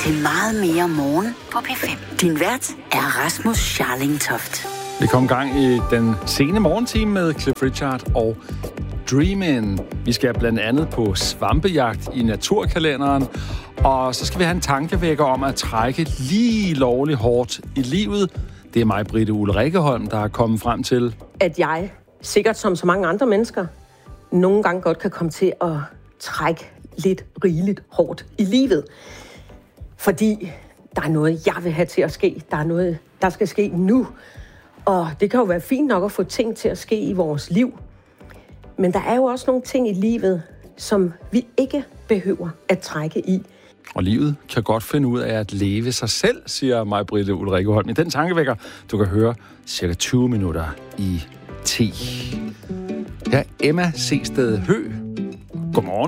til meget mere morgen på P5. Din vært er Rasmus Scharling Toft. Vi kom i gang i den sene morgentime med Cliff Richard og Dreamin'. Vi skal blandt andet på svampejagt i naturkalenderen, og så skal vi have en tankevækker om at trække lige lovligt hårdt i livet. Det er mig, Britte Ulrikkeholm, der er kommet frem til, at jeg, sikkert som så mange andre mennesker, nogle gange godt kan komme til at trække lidt rigeligt hårdt i livet. Fordi der er noget, jeg vil have til at ske. Der er noget, der skal ske nu. Og det kan jo være fint nok at få ting til at ske i vores liv. Men der er jo også nogle ting i livet, som vi ikke behøver at trække i. og livet kan godt finde ud af at leve sig selv, siger mig, Britte Ulrikkeholm. I den tankevækker, du kan høre cirka 20 minutter i 10. Jeg er Emma Seested Høgh. Godmorgen.